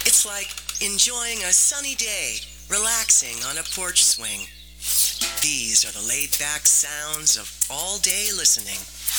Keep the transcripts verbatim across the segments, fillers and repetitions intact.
It's like enjoying a sunny day, relaxing on a porch swing. These are the laid-back sounds of all-day listening.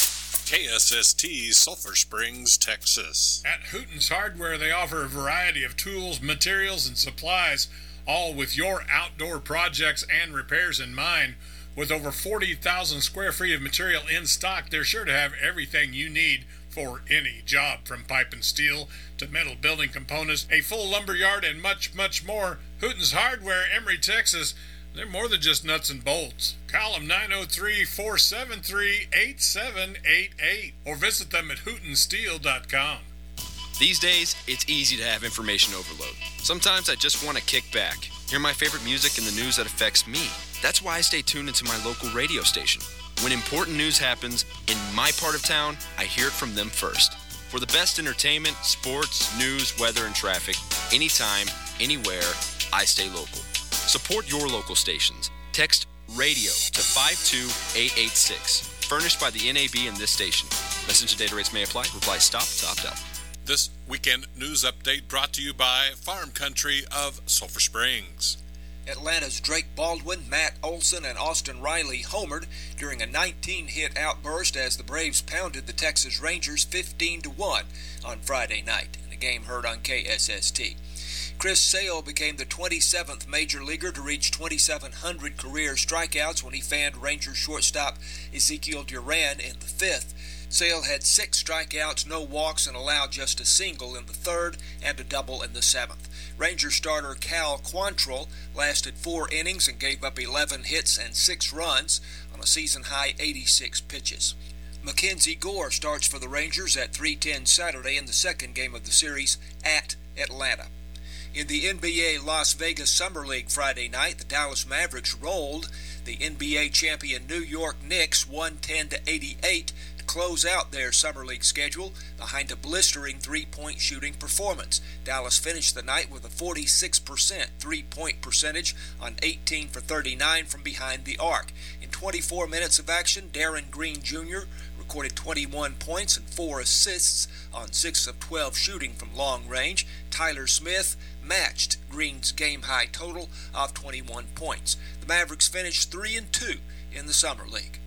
K S S T, Sulphur Springs, Texas. At Hooten's Hardware, they offer a variety of tools, materials, and supplies, all with your outdoor projects and repairs in mind. With over forty thousand square feet of material in stock, they're sure to have everything you need for any job, from pipe and steel to metal building components, a full lumber yard, and much, much more. Hooten's Hardware, Emory, Texas. They're more than just nuts and bolts. Call them nine oh three, four seven three, eight seven eight eight or visit them at hooten steel dot com. These days, it's easy to have information overload. Sometimes I just want to kick back, hear my favorite music and the news that affects me. That's why I stay tuned into my local radio station. When important news happens in my part of town, I hear it from them first. For the best entertainment, sports, news, weather, and traffic, anytime, anywhere, I stay local. Support your local stations. Text RADIO to five two eight eight six. Furnished by the N A B and this station. Message and data rates may apply. Reply STOP to opt out. This weekend news update brought to you by Farm Country of Sulphur Springs. Atlanta's Drake Baldwin, Matt Olson, and Austin Riley homered during a nineteen-hit outburst as the Braves pounded the Texas Rangers fifteen to one on Friday night in a game heard on K S S T. Chris Sale became the twenty-seventh major leaguer to reach twenty-seven hundred career strikeouts when he fanned Rangers shortstop Ezekiel Duran in the fifth. Sale had six strikeouts, no walks, and allowed just a single in the third and a double in the seventh. Ranger starter Cal Quantrill lasted four innings and gave up eleven hits and six runs on a season-high eighty-six pitches. Mackenzie Gore starts for the Rangers at three ten Saturday in the second game of the series at Atlanta. In the N B A Las Vegas Summer League Friday night, the Dallas Mavericks rolled the N B A champion New York Knicks one ten to eighty-eight to close out their Summer League schedule behind a blistering three-point shooting performance. Dallas finished the night with a forty-six percent three-point percentage on eighteen for thirty-nine from behind the arc. In twenty-four minutes of action, Darren Green Junior recorded twenty-one points and four assists on six of twelve shooting from long range. Tyler Smith matched Green's game-high total of twenty-one points. The Mavericks finished three and two in the Summer League.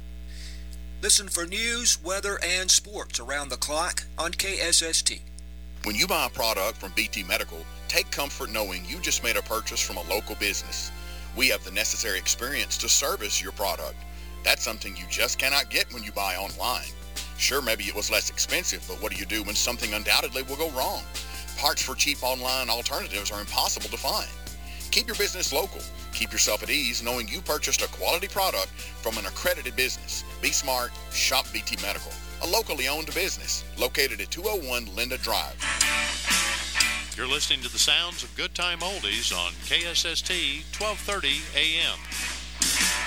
Listen for news, weather, and sports around the clock on K S S T. When you buy a product from B T Medical, take comfort knowing you just made a purchase from a local business. We have the necessary experience to service your product. That's something you just cannot get when you buy online. Sure, maybe it was less expensive, but what do you do when something undoubtedly will go wrong? Parts for cheap online alternatives are impossible to find. Keep your business local. Keep yourself at ease knowing you purchased a quality product from an accredited business. Be smart. Shop B T Medical, a locally owned business located at two oh one Linda Drive. You're listening to the sounds of Good Time Oldies on K S S T twelve thirty A M.